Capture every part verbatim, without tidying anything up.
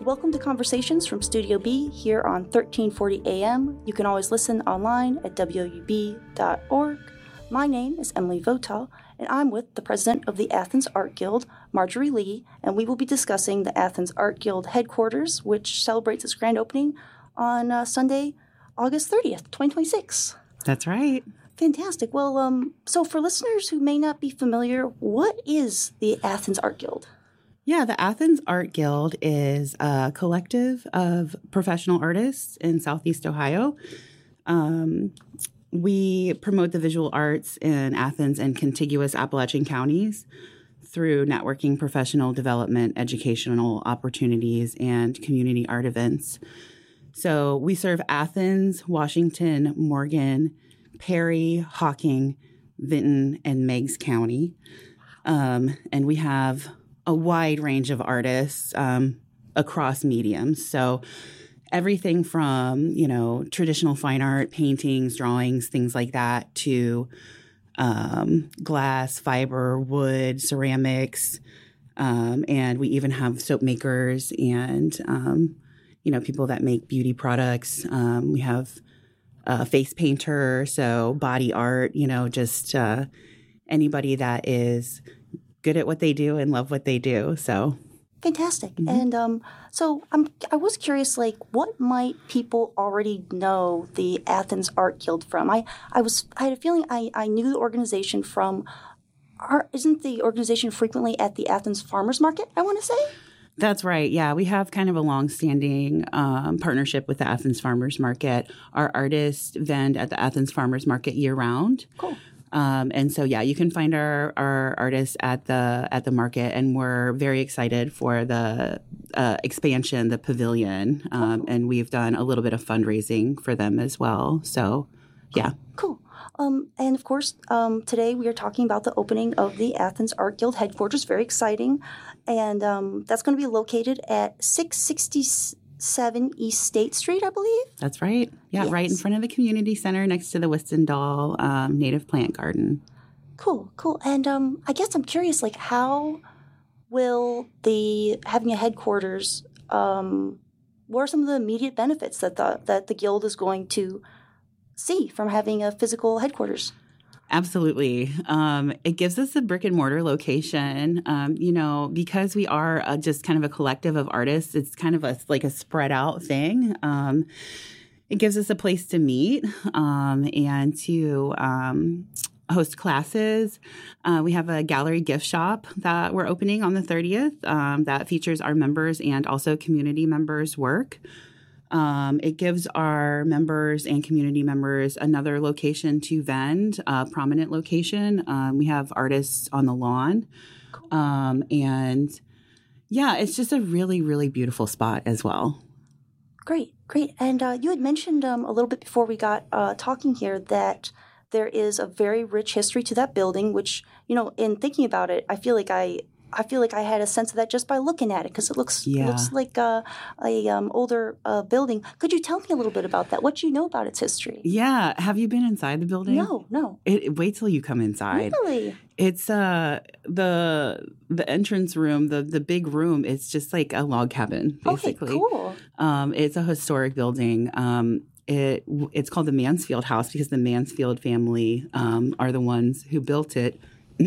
Welcome to Conversations from Studio B here on thirteen forty A M. You can always listen online at W O U B dot org. My name is Emily Votal, and I'm with the president of the Athens Art Guild, Marjorie Lee, and we will be discussing the Athens Art Guild headquarters, which celebrates its grand opening on uh, Sunday, August thirtieth, twenty twenty-six. That's right. Fantastic. Well, um, so for listeners who may not be familiar, what is the Athens Art Guild? Yeah, the Athens Art Guild is a collective of professional artists in Southeast Ohio. Um, we promote the visual arts in Athens and contiguous Appalachian counties through networking, professional development, educational opportunities, and community art events. So we serve Athens, Washington, Morgan, Perry, Hocking, Vinton, and Meigs County. Um, and we have a wide range of artists um, across mediums. So everything from, you know, traditional fine art, paintings, drawings, things like that, to um, glass, fiber, wood, ceramics. Um, and we even have soap makers and, um, you know, people that make beauty products. Um, we have a face painter, so body art, you know, just uh, anybody that is good at what they do and love what they do. So fantastic. Mm-hmm. And um, so I'm, I was curious, like, what might people already know the Athens Art Guild from? I, I was I had a feeling I, I knew the organization from, our, isn't the organization frequently at the Athens Farmers Market, I want to say? That's right. Yeah, we have kind of a long-standing um, partnership with the Athens Farmers Market. Our artists vend at the Athens Farmers Market year-round. Cool. Um, and so, yeah, you can find our, our artists at the at the market, and we're very excited for the uh, expansion, the pavilion, um, cool. And we've done a little bit of fundraising for them as well. So, yeah. Cool. Um, and, of course, um, today we are talking about the opening of the Athens Art Guild headquarters. Very exciting. And um, that's going to be located at six sixty-seven East State Street, I believe. That's right. Yeah, yes. Right in front of the community center next to the Wistendal um, Native Plant Garden. Cool, cool. And um, I guess I'm curious, like, how will the having a headquarters, um, what are some of the immediate benefits that the, that the Guild is going to see from having a physical headquarters? Absolutely. Um, it gives us a brick and mortar location. Um, you know, because we are a, just kind of a collective of artists, it's kind of a, like a spread out thing. Um, it gives us a place to meet um, and to um, host classes. Uh, we have a gallery gift shop that we're opening on the thirtieth um, that features our members and also community members' work. Um, it gives our members and community members another location to vend, a prominent location. Um, we have artists on the lawn. Um, and, yeah, it's just a really, really beautiful spot as well. Great, great. And uh, you had mentioned um, a little bit before we got uh, talking here that there is a very rich history to that building, which, you know, in thinking about it, I feel like I I feel like I had a sense of that just by looking at it because it looks yeah. it looks like a, a um, older uh, building. Could you tell me a little bit about that? What do you know about its history? Yeah. Have you been inside the building? No, no. It, wait till you come inside. Really? It's uh the the entrance room, the the big room. It's just like a log cabin, basically. Okay, cool. Um, it's a historic building. Um, it it's called the Mansfield House because the Mansfield family um, are the ones who built it.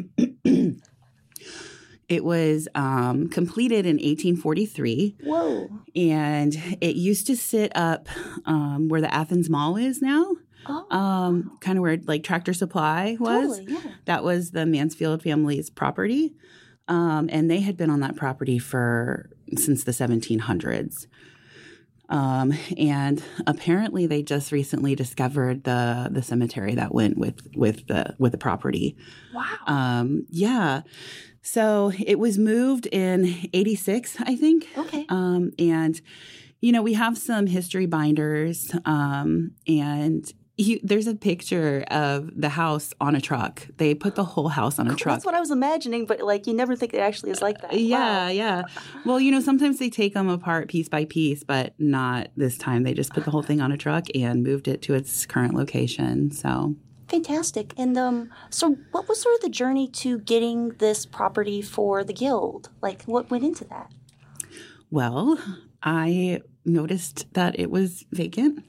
It was um, completed in eighteen forty-three. Whoa. And it used to sit up um, where the Athens Mall is now, oh. um, kind of where like Tractor Supply was. Totally, yeah. That was the Mansfield family's property. Um, and they had been on that property for since the seventeen hundreds. Um, and apparently they just recently discovered the the cemetery that went with with the with the property. Wow. Um, yeah. So it was moved in eighty-six, I think. Okay. Um, and, you know, we have some history binders um, and you, there's a picture of the house on a truck. They put the whole house on a Cool. truck. That's what I was imagining, but like you never think it actually is like that. Yeah, Wow. yeah. Well, you know, sometimes they take them apart piece by piece, but not this time. They just put the whole thing on a truck and moved it to its current location. So fantastic. And um, so what was sort of the journey to getting this property for the Guild? Like what went into that? Well, I noticed that it was vacant.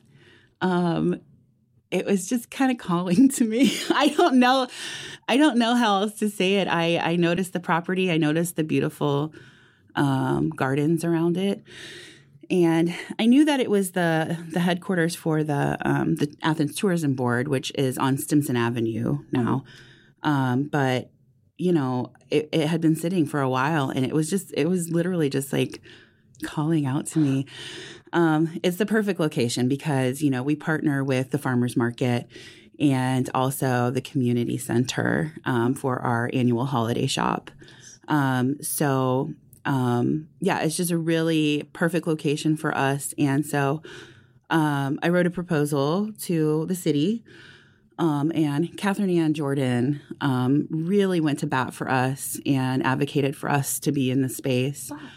Um, it was just kind of calling to me. I don't know. I don't know how else to say it. I, I noticed the property. I noticed the beautiful um, gardens around it. And I knew that it was the the headquarters for the um, the Athens Tourism Board, which is on Stimson Avenue now. Um, but, you know, it, it had been sitting for a while, and it was just, it was literally just like calling out to me. Um, it's the perfect location because, you know, we partner with the farmers market and also the community center um, for our annual holiday shop. Um, so... Um, yeah, it's just a really perfect location for us. And so um, I wrote a proposal to the city, um, and Catherine Ann Jordan um, really went to bat for us and advocated for us to be in the space. Wow.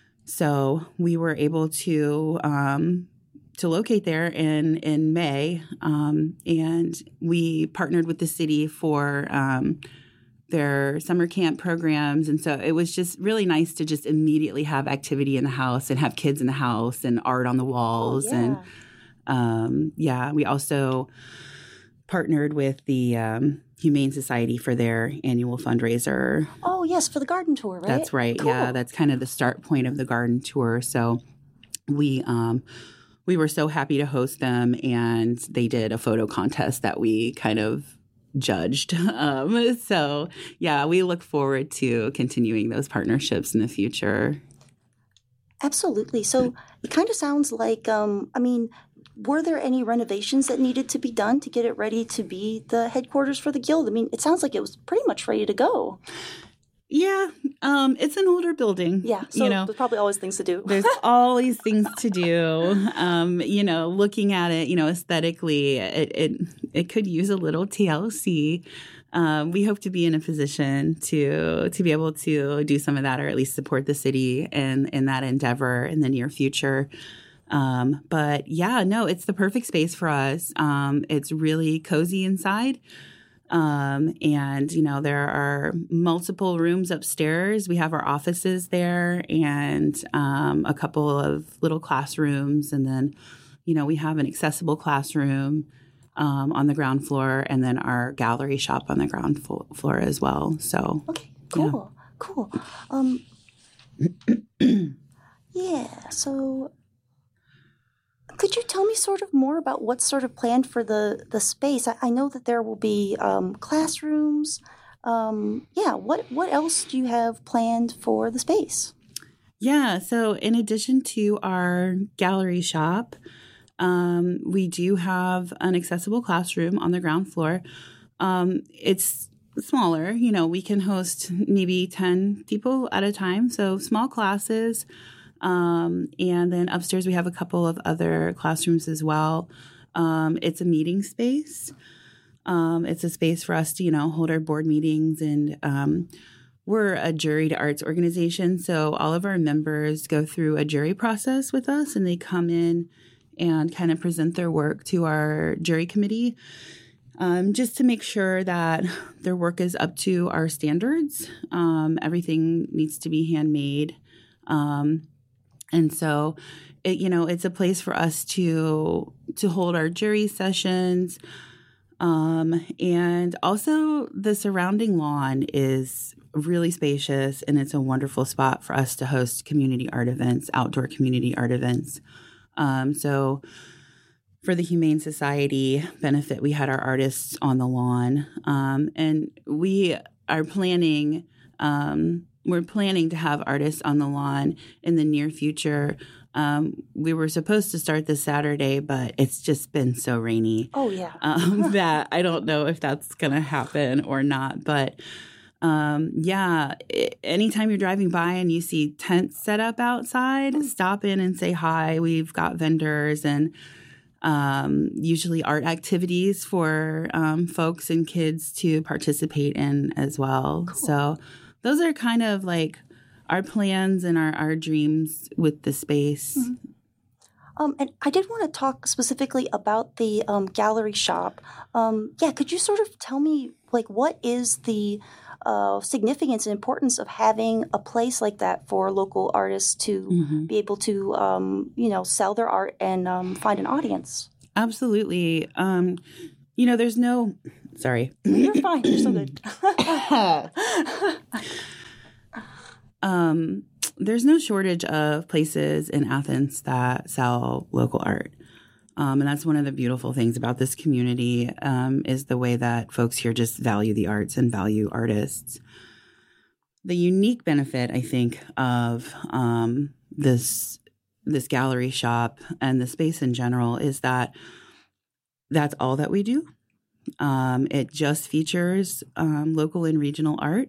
So we were able to um, to locate there in, in May, um, and we partnered with the city for um their summer camp programs. And so it was just really nice to just immediately have activity in the house and have kids in the house and art on the walls. Oh, yeah. And um, yeah, we also partnered with the um, Humane Society for their annual fundraiser. Oh, yes, for the garden tour, right? That's right. Cool. Yeah, that's kind of the start point of the garden tour. So we um, we were so happy to host them, and they did a photo contest that we kind of judged. Um, so, yeah, we look forward to continuing those partnerships in the future. Absolutely. So it kind of sounds like, um, I mean, were there any renovations that needed to be done to get it ready to be the headquarters for the Guild? I mean, it sounds like it was pretty much ready to go. Yeah, um, it's an older building. Yeah, so you know, there's probably always things to do. There's always things to do. Um, you know, looking at it, you know, aesthetically, it it, it could use a little T L C. Um, we hope to be in a position to to be able to do some of that, or at least support the city in in that endeavor in the near future. Um, but yeah, no, it's the perfect space for us. Um, it's really cozy inside. Um, and, you know, there are multiple rooms upstairs. We have our offices there and um, a couple of little classrooms. And then, you know, we have an accessible classroom um, on the ground floor, and then our gallery shop on the ground fo- floor as well. So, okay, cool, yeah. cool. Um, yeah, so... Could you tell me sort of more about what's sort of planned for the, the space? I, I know that there will be um, classrooms. Um, yeah, what, what else do you have planned for the space? Yeah, so in addition to our gallery shop, um, we do have an accessible classroom on the ground floor. Um, it's smaller, you know, we can host maybe ten people at a time, so small classes. Um, and then upstairs we have a couple of other classrooms as well. Um, it's a meeting space. Um, it's a space for us to, you know, hold our board meetings, and um, we're a juried arts organization. So all of our members go through a jury process with us, and they come in and kind of present their work to our jury committee, um, just to make sure that their work is up to our standards. Um, everything needs to be handmade. Um, And so, it, you know, it's a place for us to to hold our jury sessions. Um, and also the surrounding lawn is really spacious, and it's a wonderful spot for us to host community art events, outdoor community art events. Um, so for the Humane Society benefit, we had our artists on the lawn. Um, and we are planning... Um, We're planning to have artists on the lawn in the near future. Um, we were supposed to start this Saturday, but it's just been so rainy. Oh, yeah. um, that I don't know if that's going to happen or not. But um, yeah, it, anytime you're driving by and you see tents set up outside, mm. stop in and say hi. We've got vendors and um, usually art activities for um, folks and kids to participate in as well. Cool. So those are kind of like our plans and our, our dreams with the space. Mm-hmm. Um, and I did want to talk specifically about the um, gallery shop. Um, yeah, could you sort of tell me, like, what is the uh, significance and importance of having a place like that for local artists to mm-hmm. be able to, um, you know, sell their art and um, find an audience. Absolutely. Um, you know, there's no, sorry. You're fine. You're so good. um, there's no shortage of places in Athens that sell local art. Um, and that's one of the beautiful things about this community um, is the way that folks here just value the arts and value artists. The unique benefit, I think, of um, this this gallery shop and the space in general is that that's all that we do. Um, it just features um, local and regional art,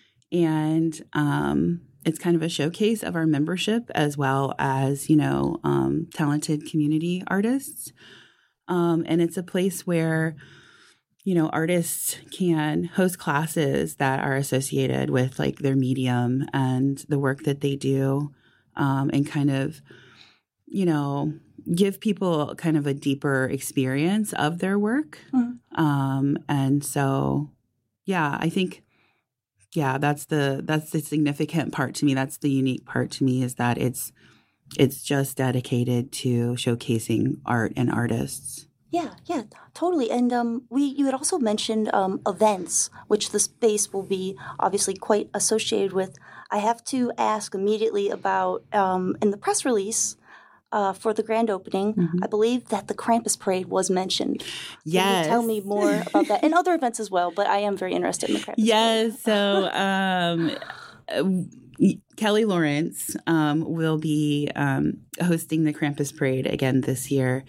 and um, it's kind of a showcase of our membership as well as, you know, um, talented community artists. Um, and it's a place where, you know, artists can host classes that are associated with like their medium and the work that they do, um, and kind of, you know, give people kind of a deeper experience of their work. Mm-hmm. Um, and so, yeah, I think, yeah, that's the that's the significant part to me. That's the unique part to me is that it's it's just dedicated to showcasing art and artists. Yeah, yeah, totally. And um, we you had also mentioned um, events, which the space will be obviously quite associated with. I have to ask immediately about um, in the press release uh, for the grand opening. Mm-hmm. I believe that the Krampus Parade was mentioned. Yes. Can you tell me more about that and other events as well? But I am very interested in the Krampus yes, Parade. Yes. So. Um, Kelly Lawrence um, will be um, hosting the Krampus Parade again this year.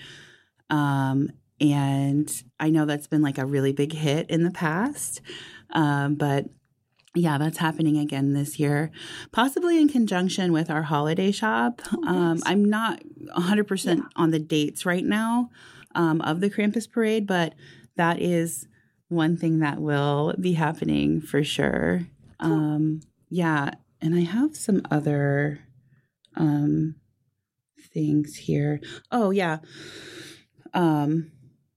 Um, and I know that's been like a really big hit in the past. Um, but yeah, that's happening again this year, possibly in conjunction with our holiday shop. Oh, nice. um, I'm not one hundred percent yeah. on the dates right now um, of the Krampus Parade, but that is one thing that will be happening for sure. Cool. Um, yeah. And I have some other um, things here. Oh, yeah. Um,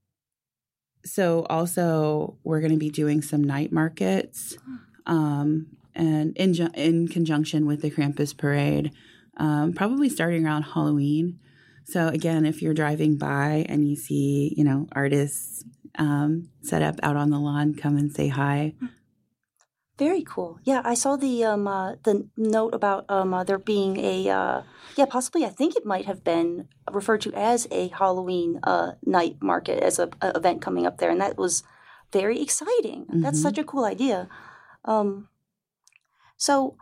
so also we're going to be doing some night markets um, and in, ju- in conjunction with the Krampus Parade, um, probably starting around Halloween. So again, if you're driving by and you see, you know, artists um, set up out on the lawn, come and say hi. Very cool. Yeah, I saw the um uh, the note about um uh, there being a uh, yeah possibly I think it might have been referred to as a Halloween uh night market as a, a event coming up there, and that was very exciting. Mm-hmm. That's such a cool idea. Um, so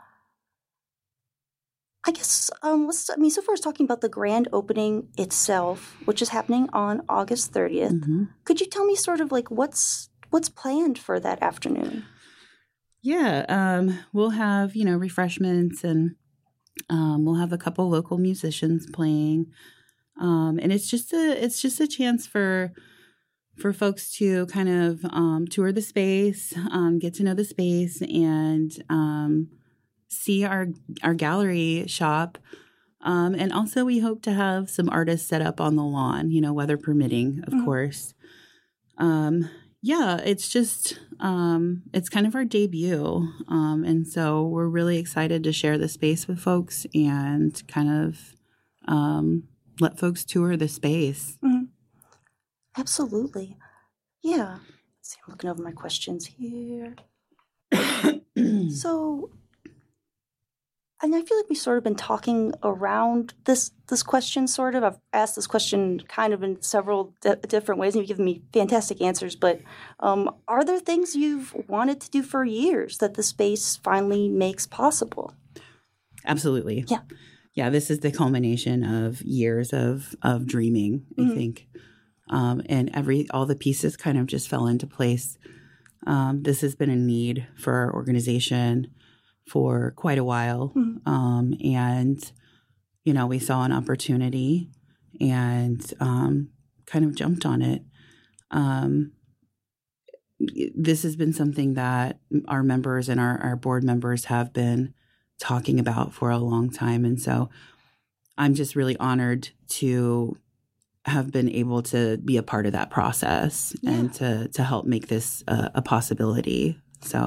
I guess um let's I mean so far as talking about the grand opening itself, which is happening on August thirtieth. Mm-hmm. Could you tell me sort of like what's what's planned for that afternoon? Yeah, um, we'll have, you know, refreshments and um, we'll have a couple local musicians playing. Um, and it's just a it's just a chance for for folks to kind of um, tour the space, um, get to know the space, and um, see our our gallery shop. Um, and also we hope to have some artists set up on the lawn, you know, weather permitting, of mm-hmm. course. Um Yeah, it's just, um, it's kind of our debut. Um, and so we're really excited to share the space with folks and kind of um, let folks tour the space. Mm-hmm. Absolutely. Yeah. Let's see, I'm looking over my questions here. So, and I feel like we've sort of been talking around this this question, sort of. I've asked this question kind of in several di- different ways, and you've given me fantastic answers. But um, are there things you've wanted to do for years that the space finally makes possible? Absolutely. Yeah. Yeah, this is the culmination of years of of dreaming, I mm-hmm. think. Um, and every all the pieces kind of just fell into place. Um, this has been a need for our organization for quite a while. Mm-hmm. Um, and, you know, we saw an opportunity and um, kind of jumped on it. Um, this has been something that our members and our, our board members have been talking about for a long time. And so I'm just really honored to have been able to be a part of that process yeah. and to, to help make this uh, a possibility. So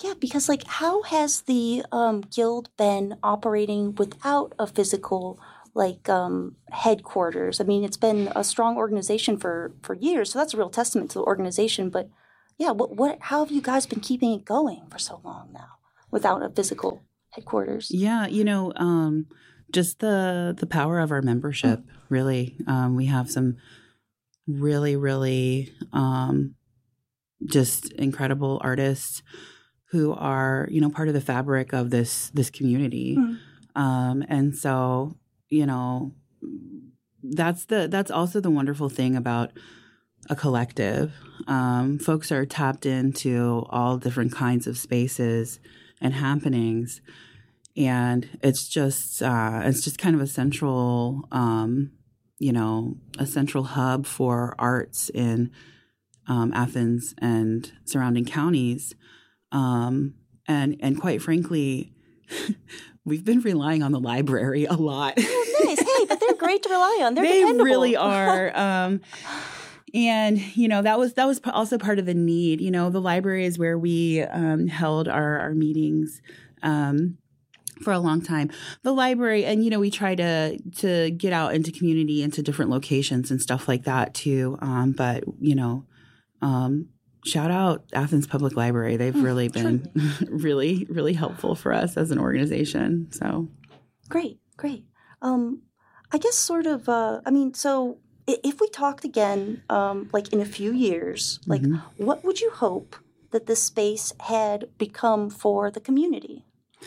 Yeah, because like, how has the um, guild been operating without a physical like um, headquarters? I mean, it's been a strong organization for for years, so that's a real testament to the organization. But yeah, what what how have you guys been keeping it going for so long now without a physical headquarters? Yeah, you know, um, just the the power of our membership. Mm. Really, um, we have some really, really um, just incredible artists who are, you know, part of the fabric of this this community. Mm. Um, and so, you know, that's the that's also the wonderful thing about a collective. Um, folks are tapped into all different kinds of spaces and happenings, and it's just uh, it's just kind of a central, um, you know, a central hub for arts in um, Athens and surrounding counties. Um, and, and quite frankly, we've been relying on the library a lot. Oh, nice. Hey, but they're great to rely on. They're they dependable. really are. Um, and, you know, that was, that was also part of the need. You know, the library is where we um, held our, our meetings um, for a long time. The library, and, you know, we try to, to get out into community, into different locations and stuff like that too. Um, but, you know, um, shout out Athens Public Library. They've mm, really been really, really helpful for us as an organization. So great, great. Um, I guess sort of, uh, I mean, so if we talked again, um, like in a few years, like mm-hmm. what would you hope that this space had become for the community?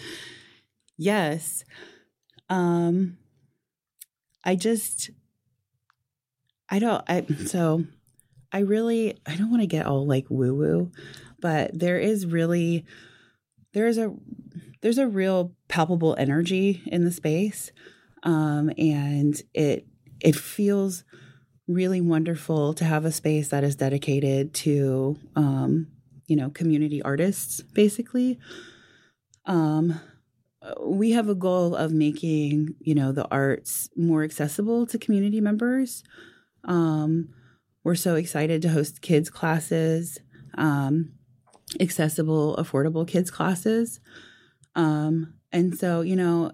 Yes. Um, I just, I don't, I, so I really, I don't want to get all like woo woo, but there is really, there is a, there's a real palpable energy in the space. Um, and it, it feels really wonderful to have a space that is dedicated to, um, you know, community artists, basically. Um, we have a goal of making, you know, the arts more accessible to community members. Um, We're so excited to host kids classes, um, accessible, affordable kids classes. Um, and so, you know,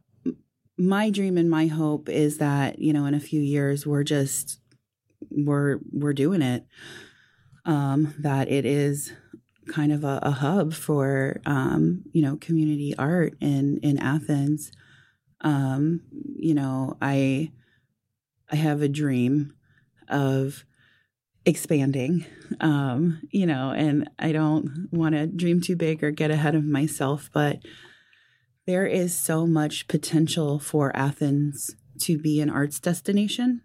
my dream and my hope is that, you know, in a few years, we're just, we're, we're doing it. Um, that it is kind of a, a hub for, um, you know, community art in, in Athens. Um, you know, I, I have a dream of expanding, um, you know, and I don't want to dream too big or get ahead of myself, but there is so much potential for Athens to be an arts destination.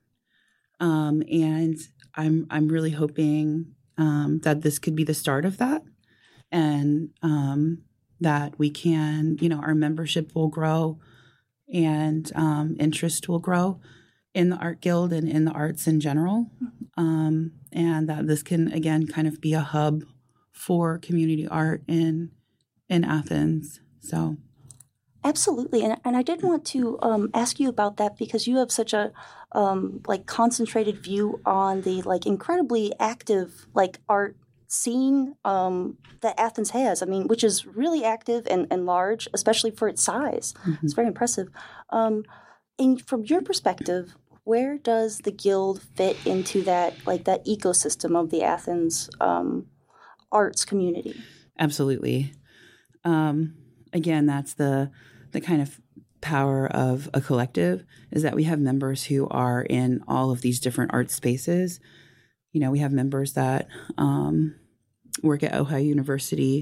Um, and I'm, I'm really hoping, um, that this could be the start of that, and, um, that we can, you know, our membership will grow and, um, interest will grow in the Art Guild and in the arts in general. Um, and that this can, again, kind of be a hub for community art in in Athens. So, absolutely. And, and I did want to um, ask you about that, because you have such a um, like concentrated view on the like incredibly active like art scene um, that Athens has. I mean, which is really active and, and large, especially for its size. Mm-hmm. It's very impressive. Um, and from your perspective, where does the Guild fit into that, like that ecosystem of the Athens um, arts community? Absolutely. Um, again, that's the the kind of power of a collective, is that we have members who are in all of these different art spaces. You know, we have members that um, work at Ohio University.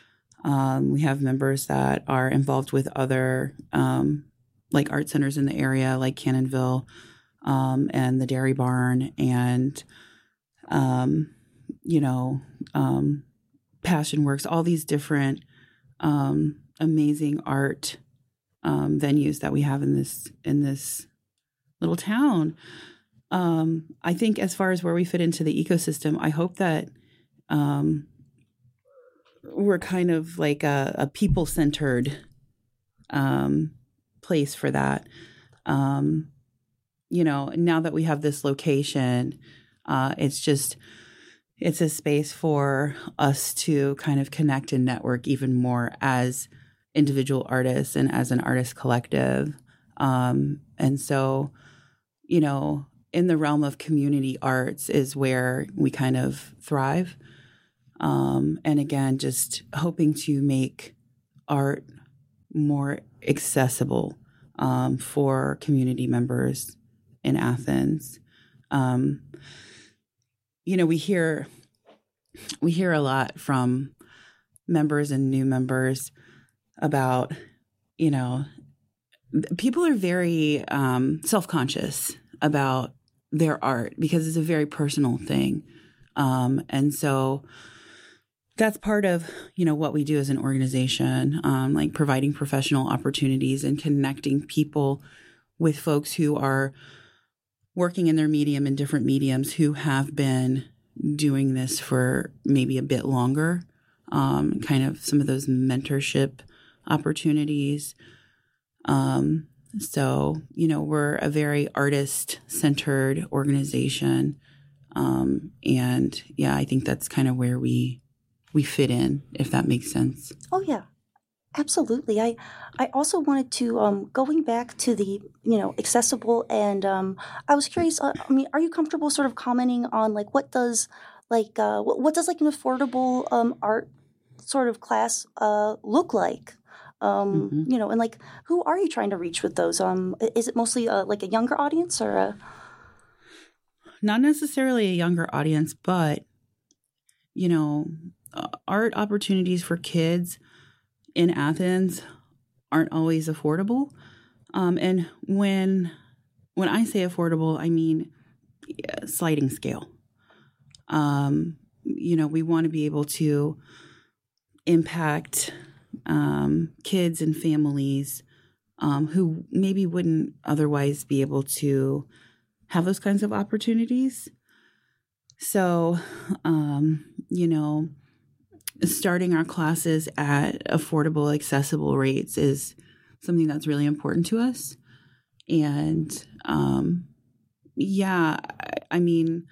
Um, we have members that are involved with other um, like art centers in the area, like Cannonville. Um, and the Dairy Barn, and, um, you know, um, Passion Works, all these different um, amazing art um, venues that we have in this in this little town. Um, I think as far as where we fit into the ecosystem, I hope that um, we're kind of like a, a people-centered um, place for that. Um You know, now that we have this location, uh, it's just, it's a space for us to kind of connect and network even more as individual artists and as an artist collective. Um, and so, you know, in the realm of community arts is where we kind of thrive. Um, and again, just hoping to make art more accessible um, for community members in Athens. Um, you know, we hear we hear a lot from members and new members about, you know, people are very um, self-conscious about their art because it's a very personal thing. Um, and so that's part of, you know, what we do as an organization, um, like providing professional opportunities and connecting people with folks who are working in their medium in different mediums who have been doing this for maybe a bit longer, um, kind of some of those mentorship opportunities. Um, so, you know, we're a very artist-centered organization. Um, and yeah, I think that's kind of where we we fit in, if that makes sense. Oh, yeah, absolutely. I I also wanted to, um, going back to the, you know, accessible, and um, I was curious, uh, I mean, are you comfortable sort of commenting on, like, what does, like, uh, what, what does, like, an affordable um, art sort of class uh, look like? Um, Mm-hmm. You know, and, like, who are you trying to reach with those? Um, i- is it mostly, uh, like, a younger audience or a... Not necessarily a younger audience, but, you know, uh, art opportunities for kids in Athens aren't always affordable. Um, and when when I say affordable, I mean yeah, sliding scale. Um, you know, we want to be able to impact um, kids and families um, who maybe wouldn't otherwise be able to have those kinds of opportunities. So, um, you know, starting our classes at affordable, accessible rates is something that's really important to us. And, um, yeah, I, I mean,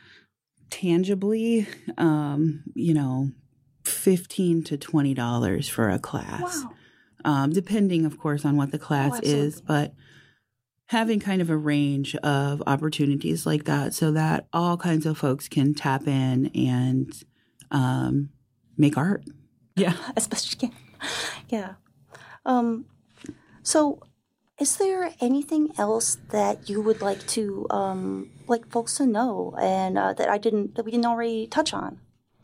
tangibly, um, you know, fifteen to twenty dollars for a class, Wow. um, depending, of course, on what the class Oh, is, absolutely. but having kind of a range of opportunities like that so that all kinds of folks can tap in and um, make art. Yeah. As best you can. Yeah. Um, so is there anything else that you would like to, um, like folks to know and uh, that I didn't, that we didn't already touch on?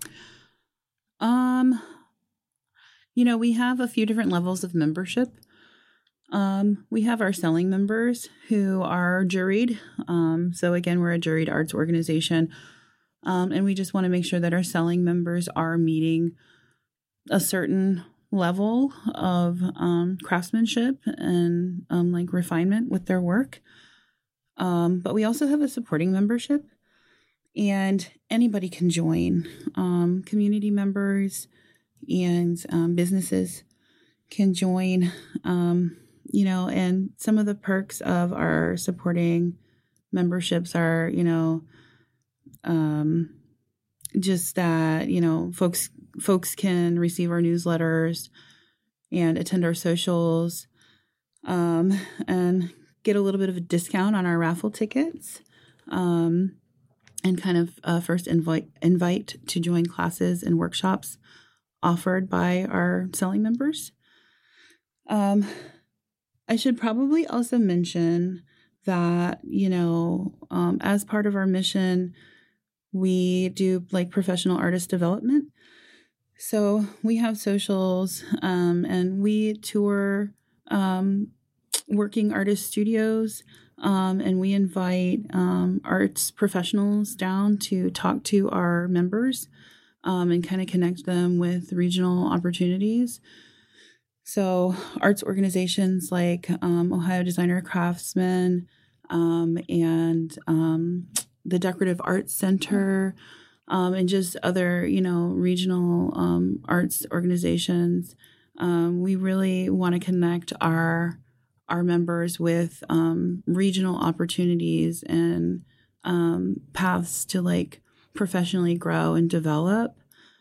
Um, you know, we have a few different levels of membership. Um, we have our selling members who are juried. Um, so again, we're a juried arts organization. Um, and we just want to make sure that our selling members are meeting a certain level of um, craftsmanship and um, like refinement with their work. Um, but we also have a supporting membership, and anybody can join. Um, community members and um, businesses can join, um, you know, and some of the perks of our supporting memberships are, you know, um, just that, you know, folks folks can receive our newsletters and attend our socials, um, and get a little bit of a discount on our raffle tickets, um, and kind of uh, first invite invite to join classes and workshops offered by our selling members. Um, I should probably also mention that, you know, um, as part of our mission, we do like professional artist development. So we have socials, um, and we tour um, working artist studios, um, and we invite um, arts professionals down to talk to our members um, and kind of connect them with regional opportunities. So arts organizations like um, Ohio Designer Craftsmen um, and um, the Decorative Arts Center, um, and just other, you know, regional um, arts organizations. Um, we really want to connect our our members with um, regional opportunities and um, paths to like professionally grow and develop.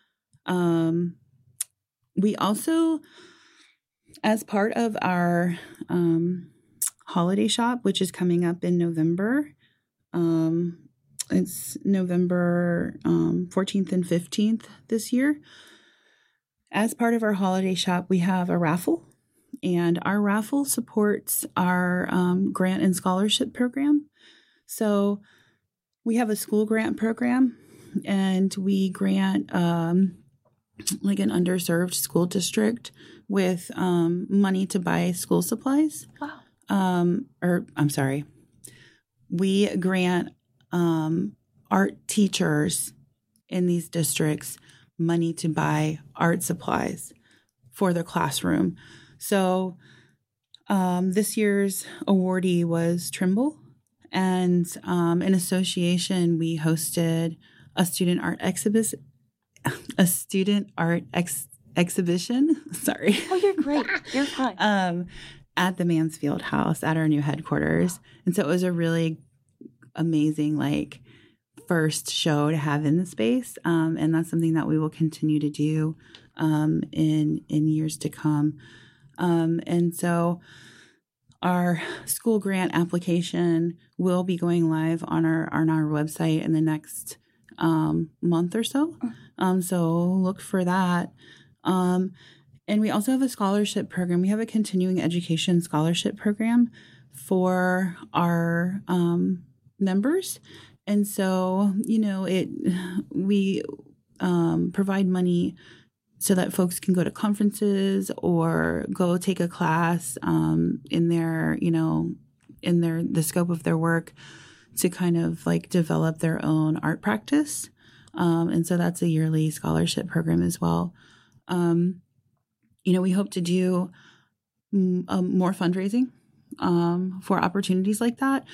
Um, we also, as part of our um, holiday shop, which is coming up in November, um, it's November um, fourteenth and fifteenth this year. As part of our holiday shop, we have a raffle, and our raffle supports our um, grant and scholarship program. So we have a school grant program, and we grant um, like an underserved school district with um, money to buy school supplies. Wow. Um, or I'm sorry, we grant um, art teachers in these districts money to buy art supplies for their classroom. So um, this year's awardee was Trimble, and um, in association, we hosted a student art exhibition. A student art ex- exhibition. Sorry. Oh, you're great. You're fine. um, at the Mansfield House at our new headquarters, and so it was a really amazing, like, first show to have in the space, um, and that's something that we will continue to do um, in in years to come. Um, and so, our school grant application will be going live on our on our website in the next um, month or so. Um, so look for that. Um, and we also have a scholarship program. We have a continuing education scholarship program for our um, members. And so, you know, it we um, provide money so that folks can go to conferences or go take a class um, in their, you know, in their the scope of their work to kind of like develop their own art practice. Um, and so that's a yearly scholarship program as well. Um, you know, we hope to do m- um, more fundraising um, for opportunities like that.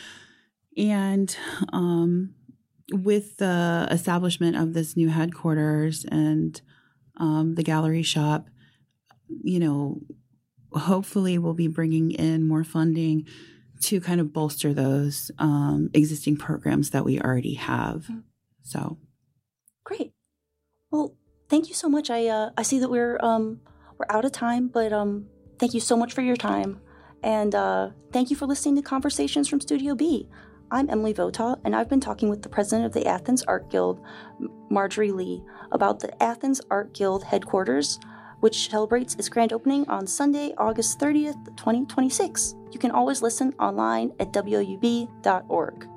And um, with the establishment of this new headquarters and um, the gallery shop, you know, hopefully we'll be bringing in more funding to kind of bolster those um, existing programs that we already have. So, great. Well, thank you so much. I uh, I see that we're um we're out of time, but um thank you so much for your time, and uh, thank you for listening to Conversations from Studio B. I'm Emily Votaw, and I've been talking with the president of the Athens Art Guild, Marjorie Lee, about the Athens Art Guild headquarters, which celebrates its grand opening on Sunday, August thirtieth, twenty twenty-six. You can always listen online at W O U B dot org.